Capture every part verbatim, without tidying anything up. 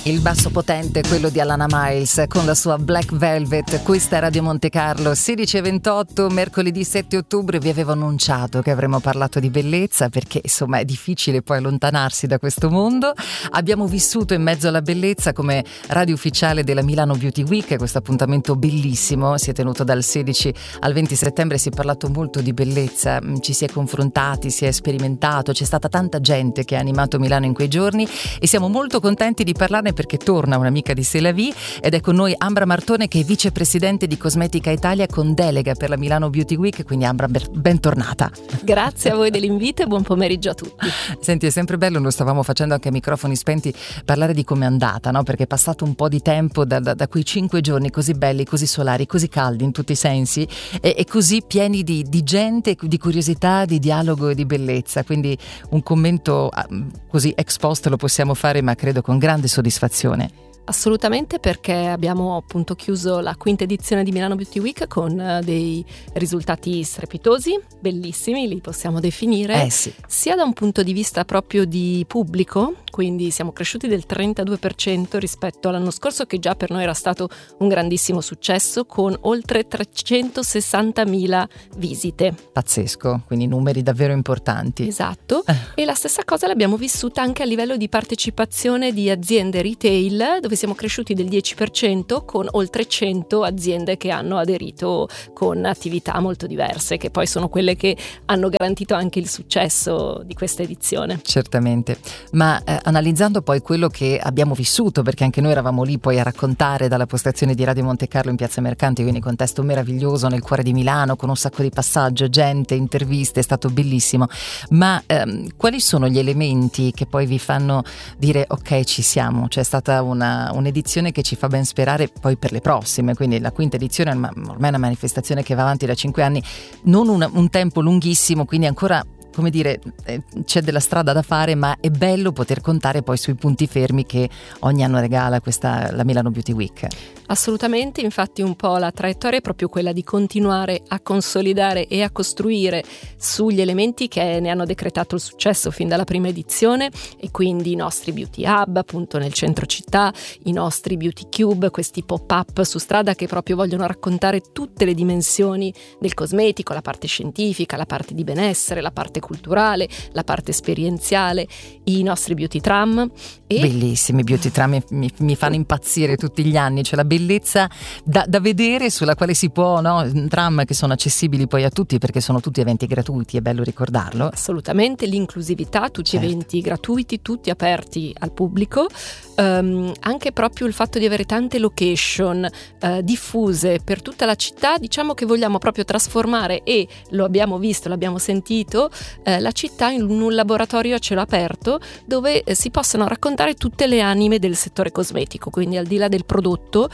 Il basso potente è quello di Alana Miles con la sua Black Velvet. Questa è Radio Monte Carlo, sedici e ventotto, mercoledì sette ottobre. Vi avevo annunciato che avremmo parlato di bellezza perché insomma è difficile poi allontanarsi da questo mondo. Abbiamo vissuto in mezzo alla bellezza come radio ufficiale della Milano Beauty Week. Questo appuntamento bellissimo si è tenuto dal sedici al venti settembre. Si è parlato molto di bellezza, ci si è confrontati, si è sperimentato, c'è stata tanta gente che ha animato Milano in quei giorni e siamo molto contenti di parlarne perché torna un'amica di C'est la vie ed è con noi Ambra Martone, che è vicepresidente di Cosmetica Italia con delega per la Milano Beauty Week. Quindi Ambra, bentornata. Grazie a voi dell'invito e buon pomeriggio a tutti. Senti, è sempre bello, lo stavamo facendo anche a microfoni spenti, parlare di com'è andata, no? Perché è passato un po' di tempo da, da, da quei cinque giorni così belli, così solari, così caldi in tutti i sensi e, e così pieni di, di gente, di curiosità, di dialogo e di bellezza. Quindi un commento così ex post lo possiamo fare, ma credo con grande soddisfazione. Assolutamente, perché abbiamo appunto chiuso la quinta edizione di Milano Beauty Week con dei risultati strepitosi, bellissimi, li possiamo definire, eh sì. sia da un punto di vista proprio di pubblico, quindi siamo cresciuti del trentadue per cento rispetto all'anno scorso, che già per noi era stato un grandissimo successo, con oltre trecentosessantamila visite. Pazzesco, quindi numeri davvero importanti. Esatto, e la stessa cosa l'abbiamo vissuta anche a livello di partecipazione di aziende retail, dove siamo cresciuti del dieci per cento con oltre cento aziende che hanno aderito con attività molto diverse, che poi sono quelle che hanno garantito anche il successo di questa edizione. Certamente, ma eh, analizzando poi quello che abbiamo vissuto, perché anche noi eravamo lì poi a raccontare dalla postazione di Radio Monte Carlo in Piazza Mercanti, quindi contesto meraviglioso nel cuore di Milano, con un sacco di passaggio, gente, interviste, è stato bellissimo. Ma ehm, quali sono gli elementi che poi vi fanno dire ok, ci siamo? C'è stata una un'edizione che ci fa ben sperare poi per le prossime, quindi la quinta edizione ormai è una manifestazione che va avanti da cinque anni, non una, un tempo lunghissimo, quindi ancora, come dire, c'è della strada da fare, ma è bello poter contare poi sui punti fermi che ogni anno regala questa la Milano Beauty Week. Assolutamente, infatti un po' la traiettoria è proprio quella di continuare a consolidare e a costruire sugli elementi che ne hanno decretato il successo fin dalla prima edizione, e quindi i nostri beauty hub appunto nel centro città, i nostri beauty cube, questi pop-up su strada che proprio vogliono raccontare tutte le dimensioni del cosmetico, la parte scientifica, la parte di benessere, la parte culturale, la parte esperienziale, i nostri beauty tram. E bellissimi beauty tram, mi, mi fanno impazzire tutti gli anni, c'è la bellezza da, da vedere, sulla quale si può, no? Tram che sono accessibili poi a tutti perché sono tutti eventi gratuiti, è bello ricordarlo. Assolutamente, l'inclusività, tutti certo. Eventi gratuiti, tutti aperti al pubblico, um, anche proprio il fatto di avere tante location uh, diffuse per tutta la città. Diciamo che vogliamo proprio trasformare, e lo abbiamo visto, l'abbiamo sentito, uh, la città in un laboratorio a cielo aperto dove uh, si possono raccontare tutte le anime del settore cosmetico, quindi al di là del prodotto,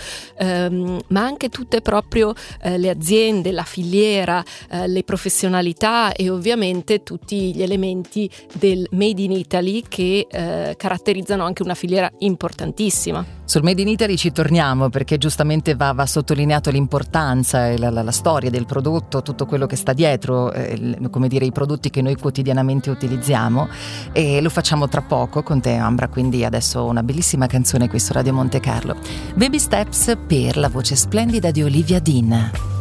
um, ma anche tutte proprio uh, le aziende, la filiera, uh, le professionalità e ovviamente tutti gli elementi del Made in Italy che uh, caratterizzano anche una filiera importantissima. Sul Made in Italy ci torniamo perché giustamente va, va sottolineato l'importanza e la, la, la storia del prodotto, tutto quello che sta dietro, eh, come dire, i prodotti che noi quotidianamente utilizziamo, e lo facciamo tra poco con te, Ambra. Quindi adesso una bellissima canzone qui su Radio Monte Carlo, Baby Steps per la voce splendida di Olivia Dean.